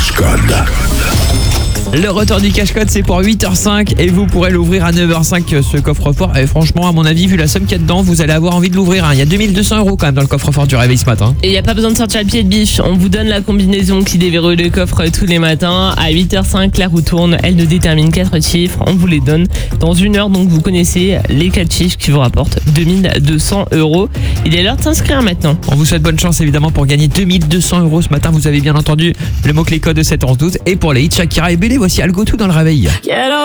cache-code. Le retour du cache-code, c'est pour 8h05 et vous pourrez l'ouvrir à 9h05 ce coffre-fort. Et franchement, à mon avis, vu la somme qu'il y a dedans, vous allez avoir envie de l'ouvrir. Il y a 2200 € quand même dans le coffre-fort du réveil ce matin. Et il n'y a pas besoin de sortir le pied de biche. On vous donne la combinaison qui déverrouille le coffre tous les matins. À 8h05, la roue tourne. Elle nous détermine 4 chiffres. On vous les donne dans 1 heure. Donc vous connaissez les 4 chiffres qui vous rapportent 2200 €. Il est l'heure de s'inscrire maintenant. On vous souhaite bonne chance évidemment pour gagner 2200 € ce matin. Vous avez bien entendu le mot-clé code de 71112. Et pour les hits Shakira et Bélé, voici Algo tout dans le réveil.